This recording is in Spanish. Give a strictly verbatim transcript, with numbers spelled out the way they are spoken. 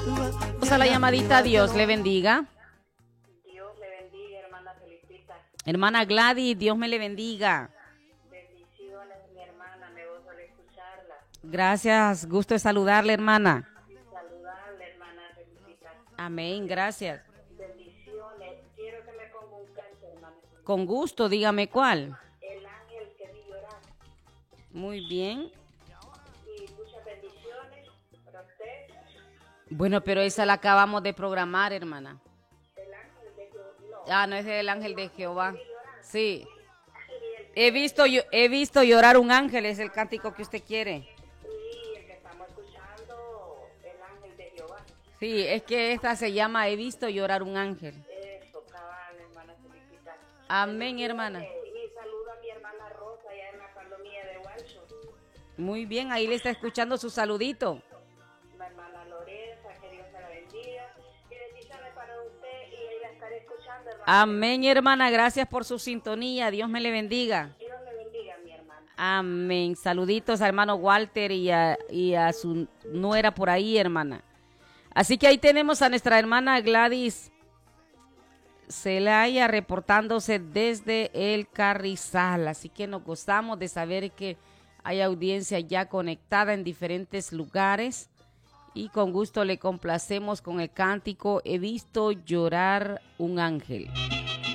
Vamos a la llamadita. Dios le bendiga. Dios le bendiga, hermana Felicita. Hermana Gladys, Dios me le bendiga. Bendiciones, mi hermana, me gozo al escucharla. Gracias, gusto de saludarle, hermana. Saludarle, hermana Felicita. Amén, gracias. Bendiciones. Quiero que me ponga un canto, hermana Felicita. Con gusto, dígame cuál. El ángel que vi llorar. Muy bien. Y muchas bendiciones para usted. Bueno, pero esa la acabamos de programar, hermana. El ángel de Jehová. No. Ah, no es el ángel de Jehová. Sí. He visto, yo, he visto llorar un ángel, es el cántico que usted quiere. Sí, el que estamos escuchando, el ángel de Jehová. Sí, es que esta se llama He visto llorar un ángel. Eso, cabal, hermana Felicita. Amén, hermana. Y saludo a mi hermana Rosa, allá en la palomilla de Walshon. Muy bien, ahí le está escuchando su saludito. Mi hermana Loresa, que Dios me la bendiga. Y bendiciones para usted y ella estaré escuchando, hermana. Amén, hermana, gracias por su sintonía. Dios me le bendiga. Dios le bendiga, mi hermana. Amén. Saluditos al hermano Walter y a, y a su nuera por ahí, hermana. Así que ahí tenemos a nuestra hermana Gladys Celaya reportándose desde el Carrizal. Así que nos gozamos de saber que hay audiencia ya conectada en diferentes lugares. Y con gusto le complacemos con el cántico He visto llorar un ángel.